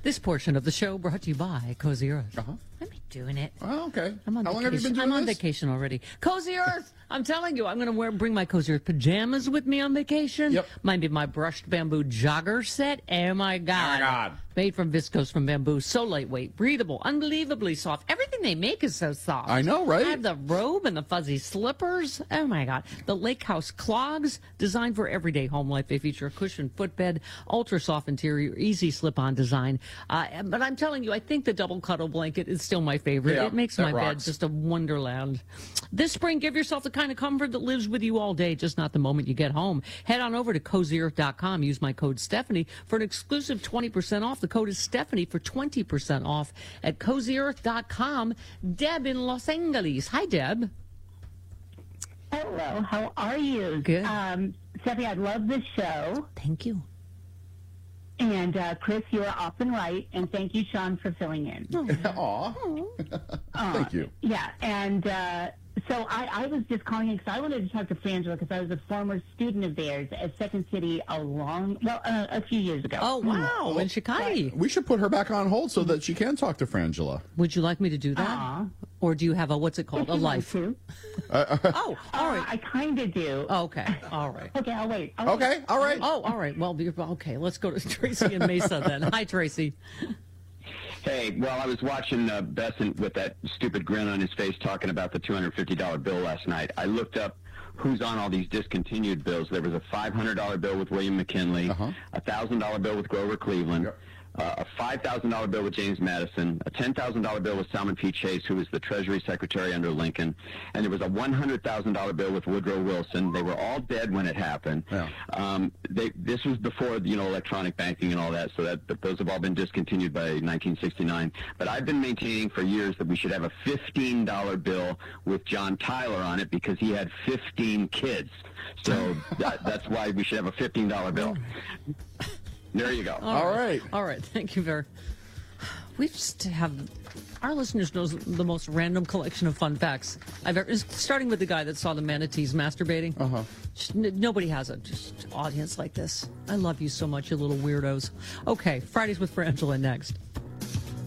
This portion of the show brought to you by Cozy Earth. Uh-huh. Let me doing it. Oh, okay. I'm on How long vacation. have you been doing I'm on this? vacation already. Cozy Earth. I'm telling you, I'm going to bring my Cozy Earth pajamas with me on vacation. Yep. Might be my brushed bamboo jogger set. Oh my God. Made from viscose from bamboo. So lightweight, breathable, unbelievably soft. Everything they make is so soft. I know, right? I have the robe and the fuzzy slippers. Oh my God. The Lake House clogs, designed for everyday home life. They feature a cushioned footbed, ultra soft interior, easy slip-on design. But I'm telling you, I think the double cuddle blanket is still my favorite. Yeah, it makes that my bed rocks. just a wonderland. This spring, give yourself the kind of comfort that lives with you all day, just not the moment you get home. Head on over to CozyEarth.com. Use my code Stephanie for an exclusive 20% off. The code is Stephanie for 20% off at CozyEarth.com. Deb in Los Angeles. Hi, Deb. Hello, how are you? Good. Stephanie, I love this show. Thank you. And Chris, you are often right. And thank you, Sean, for filling in. Aw. Thank you. Yeah, and so I was just calling in because I wanted to talk to Frangela because I was a former student of theirs at Second City a few years ago. Oh, wow. In Chicago. We should put her back on hold so that she can talk to Frangela. Would you like me to do that? Aw. Or do you have what's it called? If A you want life? to. Oh, all right. I kind of do. Okay, all right. Okay, I'll wait. Okay, all right. Oh, all right. Well, okay. Let's go to Tracy and Mesa then. Hi, Tracy. Hey, well, I was watching Besant with that stupid grin on his face talking about the $250 bill last night. I looked up who's on all these discontinued bills. There was a $500 bill with William McKinley, a $1,000 bill with Grover Cleveland, a $5,000 bill with James Madison, a $10,000 bill with Salmon P. Chase, who was the Treasury Secretary under Lincoln, and there was a $100,000 bill with Woodrow Wilson. They were all dead when it happened. Yeah. This was before, electronic banking and all that, so that those have all been discontinued by 1969. But I've been maintaining for years that we should have a $15 bill with John Tyler on it because he had 15 kids. So that's why we should have a $15 bill. There you go. All right. All right. Thank you very. We just have our listeners knows the most random collection of fun facts I've ever. Starting with the guy that saw the manatees masturbating. Nobody has a just audience like this. I love you so much, you little weirdos. Okay, Fridays with Frangela next.